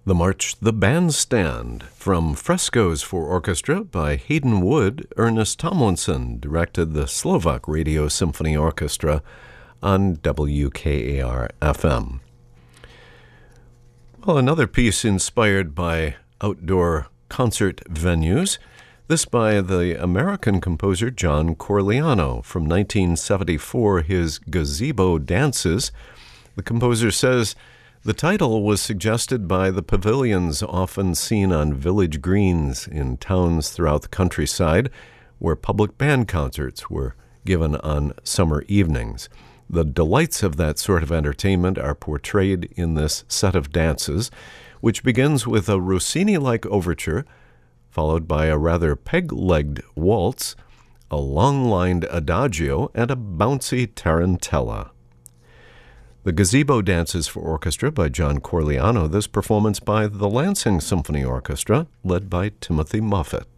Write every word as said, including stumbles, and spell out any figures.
The March, The Bandstand, from Frescoes for Orchestra by Hayden Wood. Ernest Tomlinson directed the Slovak Radio Symphony Orchestra on W K A R F M. Well, another piece inspired by outdoor concert venues, this by the American composer John Corigliano from nineteen seventy-four, his Gazebo Dances. The composer says the title was suggested by the pavilions often seen on village greens in towns throughout the countryside where public band concerts were given on summer evenings. The delights of that sort of entertainment are portrayed in this set of dances, which begins with a Rossini-like overture, followed by a rather peg-legged waltz, a long-lined adagio, and a bouncy tarantella. The Gazebo Dances for Orchestra by John Corigliano, this performance by the Lansing Symphony Orchestra, led by Timothy Moffett.